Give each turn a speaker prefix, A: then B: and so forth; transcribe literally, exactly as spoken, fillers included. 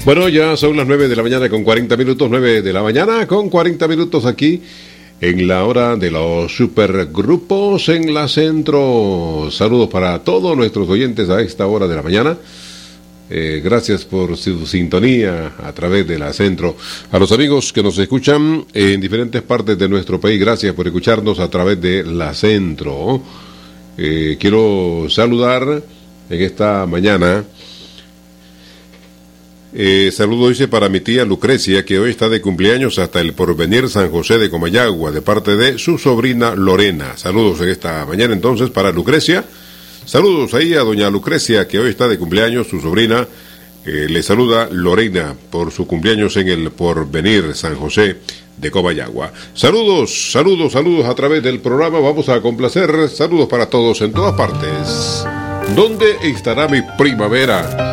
A: Bueno, ya son las nueve de la mañana con cuarenta minutos, nueve de la mañana con cuarenta minutos aquí en la hora de los supergrupos en la Centro. Saludos para todos nuestros oyentes a esta hora de la mañana. Eh, gracias por su sintonía a través de la Centro. A los amigos que nos escuchan en diferentes partes de nuestro país, gracias por escucharnos a través de la Centro. Eh, quiero saludar en esta mañana. Eh, saludo dice para mi tía Lucrecia, que hoy está de cumpleaños hasta el Porvenir San José de Comayagua, de parte de su sobrina Lorena. Saludos en esta mañana entonces para Lucrecia. Saludos ahí a doña Lucrecia, que hoy está de cumpleaños, su sobrina. Eh, le saluda Lorena por su cumpleaños en el Porvenir San José de Comayagua. Saludos, saludos, saludos a través del programa. Vamos a complacer. Saludos para todos en todas partes. ¿Dónde estará mi primavera?